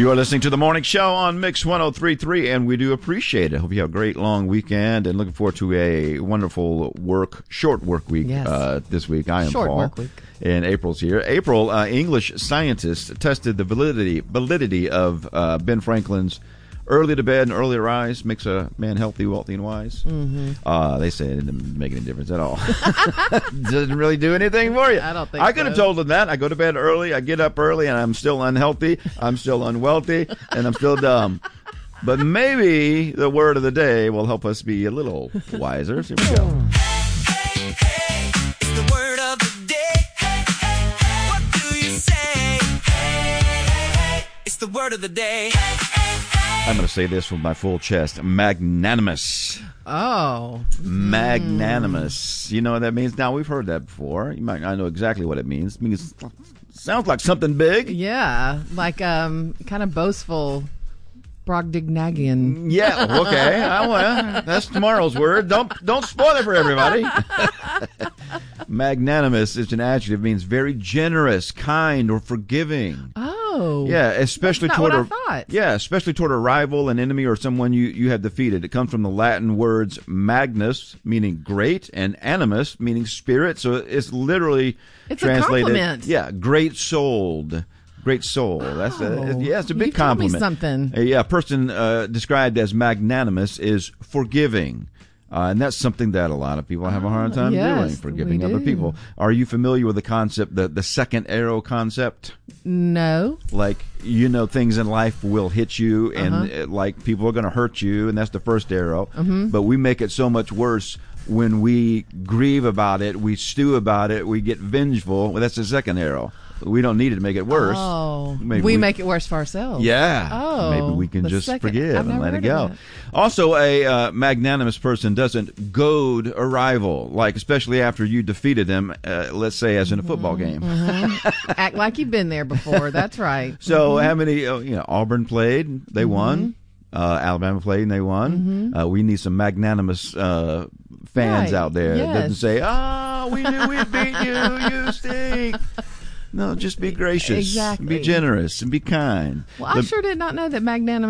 You are listening to The Morning Show on Mix 103.3, and we do appreciate it. Hope you have a great long weekend and looking forward to a wonderful short work week this week. I am short Paul. Work week. And April's here. April, English scientists tested the validity of Ben Franklin's early to bed and early to rise makes a man healthy, wealthy, and wise. Mm-hmm. They say it didn't make any difference at all. Doesn't really do anything for you. I don't think I could have told them that. I go to bed early, I get up early, and I'm still unhealthy, I'm still unwealthy, and I'm still dumb. But maybe the word of the day will help us be a little wiser. So here we go. It's the word of the day. What do you say? It's the word of the day. I'm going to say this with my full chest. Magnanimous. Oh. Magnanimous. You know what that means? Now, we've heard that before. You might not know exactly what it means. It means sounds like something big. Yeah, like kind of boastful, Brobdingnagian. Yeah, okay. Well, that's tomorrow's word. Don't spoil it for everybody. Magnanimous is an adjective. It means very generous, kind, or forgiving. Oh. Yeah, especially that's toward not what I thought. Yeah, especially toward a rival, an enemy, or someone you have defeated. It comes from the Latin words magnus, meaning great, and animus, meaning spirit. So it's literally translated. A compliment. Yeah, great souled. Great soul. That's it's a big you compliment. Told me something. A person described as magnanimous is forgiving. And that's something that a lot of people have a hard time doing, forgiving other people. Are you familiar with the concept, the second arrow concept? No. Like, things in life will hit you, and like people are going to hurt you, and that's the first arrow. But we make it so much worse when we grieve about it, we stew about it, we get vengeful. Well, that's the second arrow. We don't need it to make it worse. Oh, Maybe we make it worse for ourselves. Yeah. Oh, maybe we can just forgive and let it go. That. Also, a magnanimous person doesn't goad a rival, like especially after you defeated them, let's say as in a football game. Act like you've been there before. That's right. So how many, Auburn played, they won. Alabama played and they won. We need some magnanimous fans out there. Yes. That doesn't say, we knew we'd beat you, you stink. No, just be gracious. Exactly. Be generous and be kind. Well, I sure did not know that magnanimous